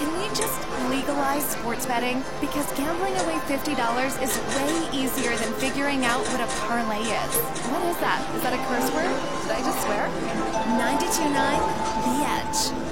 Can we just legalize sports betting? Because gambling away $50 is way easier than figuring out what a parlay is. What is that? Is that a curse word? Did I just swear? 92.9 The Edge.